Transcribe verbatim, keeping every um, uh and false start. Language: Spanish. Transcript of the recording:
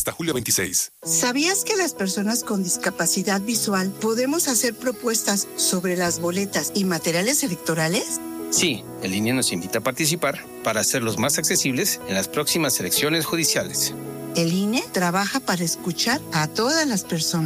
hasta julio veintiséis. ¿Sabías que las personas con discapacidad visual podemos hacer propuestas sobre las boletas y materiales electorales? Sí, el I N E nos invita a participar para hacerlos más accesibles en las próximas elecciones judiciales. El I N E trabaja para escuchar a todas las personas.